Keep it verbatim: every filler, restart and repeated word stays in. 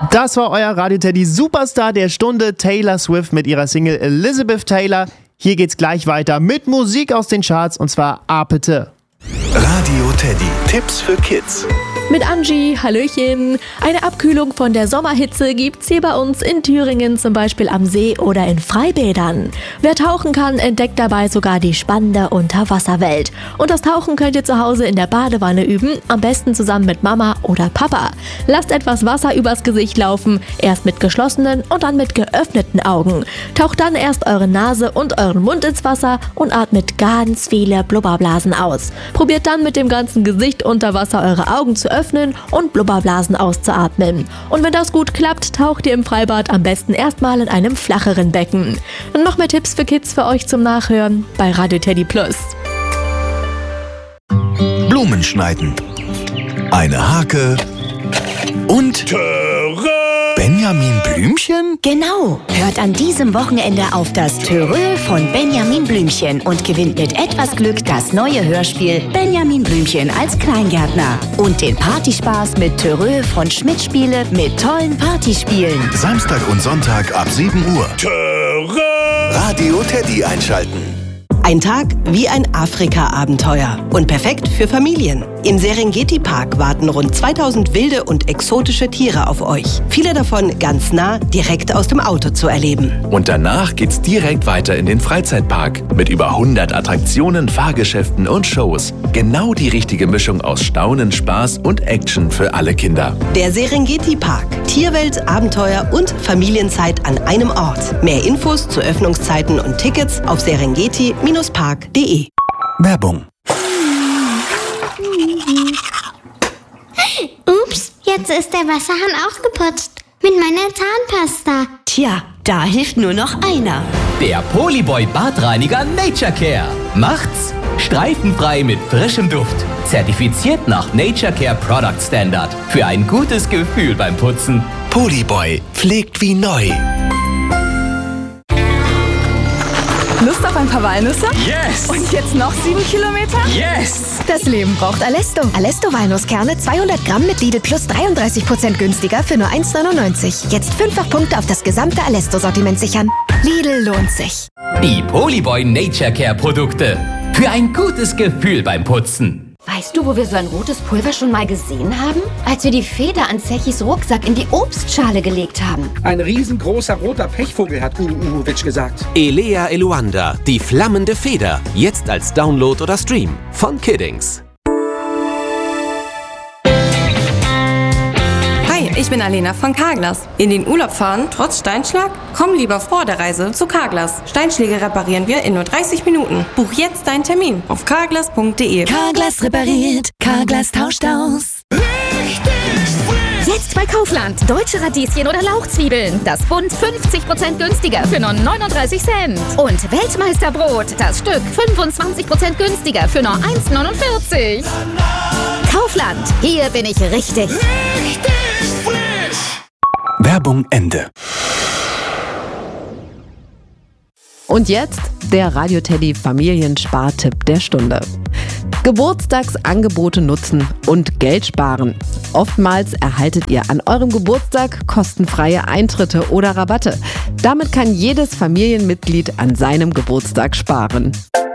Das war euer Radio-Teddy Superstar der Stunde, Taylor Swift mit ihrer Single Elizabeth Taylor. Hier geht's gleich weiter mit Musik aus den Charts und zwar Apete. Radio Teddy, Tipps für Kids. Mit Angie, Hallöchen. Eine Abkühlung von der Sommerhitze gibt's hier bei uns in Thüringen, zum Beispiel am See oder in Freibädern. Wer tauchen kann, entdeckt dabei sogar die spannende Unterwasserwelt. Und das Tauchen könnt ihr zu Hause in der Badewanne üben, am besten zusammen mit Mama oder Papa. Lasst etwas Wasser übers Gesicht laufen, erst mit geschlossenen und dann mit geöffneten Augen. Taucht dann erst eure Nase und euren Mund ins Wasser und atmet ganz viele Blubberblasen aus. Probiert dann mit dem ganzen Gesicht unter Wasser eure Augen zu öffnen und Blubberblasen auszuatmen. Und wenn das gut klappt, taucht ihr im Freibad am besten erstmal in einem flacheren Becken. Und noch mehr Tipps für Kids für euch zum Nachhören bei Radio Teddy Plus. Blumen schneiden. Eine Hake und Benjamin Blümchen? Genau. Hört an diesem Wochenende auf das Törö von Benjamin Blümchen und gewinnt mit etwas Glück das neue Hörspiel Benjamin Blümchen als Kleingärtner. Und den Partyspaß mit Törö von Schmidt Spiele mit tollen Partyspielen. Samstag und Sonntag ab sieben Uhr. Radio Teddy einschalten. Ein Tag wie ein Afrika-Abenteuer und perfekt für Familien. Im Serengeti-Park warten rund zweitausend wilde und exotische Tiere auf euch. Viele davon ganz nah, direkt aus dem Auto zu erleben. Und danach geht's direkt weiter in den Freizeitpark mit über hundert Attraktionen, Fahrgeschäften und Shows. Genau die richtige Mischung aus Staunen, Spaß und Action für alle Kinder. Der Serengeti-Park. Tierwelt, Abenteuer und Familienzeit an einem Ort. Mehr Infos zu Öffnungszeiten und Tickets auf serengeti park punkt de. Werbung. Ups, jetzt ist der Wasserhahn ausgeputzt. Mit meiner Zahnpasta. Tja, da hilft nur noch einer. Der Polyboy Badreiniger Nature Care. Macht's streifenfrei mit frischem Duft. Zertifiziert nach Nature Care Product Standard. Für ein gutes Gefühl beim Putzen. Polyboy pflegt wie neu. Lust auf ein paar Walnüsse? Yes! Und jetzt noch sieben Kilometer? Yes! Das Leben braucht Alesto. Alesto Walnusskerne zweihundert Gramm mit Lidl Plus dreiunddreißig Prozent günstiger für nur eins neunundneunzig. Jetzt fünffach Punkte auf das gesamte Alesto-Sortiment sichern. Lidl lohnt sich. Die Polyboy Nature Care Produkte. Für ein gutes Gefühl beim Putzen. Weißt du, wo wir so ein rotes Pulver schon mal gesehen haben? Als wir die Feder an Zechis Rucksack in die Obstschale gelegt haben. Ein riesengroßer roter Pechvogel, hat Uhu Uhuwitsch gesagt. Elea Eluanda, die flammende Feder. Jetzt als Download oder Stream von Kiddings. Hi, ich bin Alena von Carglass. In den Urlaub fahren, trotz Steinschlag? Komm lieber vor der Reise zu Carglass. Steinschläge reparieren wir in nur dreißig Minuten. Buch jetzt deinen Termin auf carglass punkt de. Carglass repariert, Carglass tauscht aus. Jetzt bei Kaufland. Deutsche Radieschen oder Lauchzwiebeln. Das Bund fünfzig Prozent günstiger für nur neununddreißig Cent. Und Weltmeisterbrot. Das Stück fünfundzwanzig Prozent günstiger für nur eins neunundvierzig. Kaufland. Hier bin ich richtig. Richtig frisch. Werbung Ende. Und jetzt der Radio Teddy Familienspartipp der Stunde. Geburtstagsangebote nutzen und Geld sparen. Oftmals erhaltet ihr an eurem Geburtstag kostenfreie Eintritte oder Rabatte. Damit kann jedes Familienmitglied an seinem Geburtstag sparen.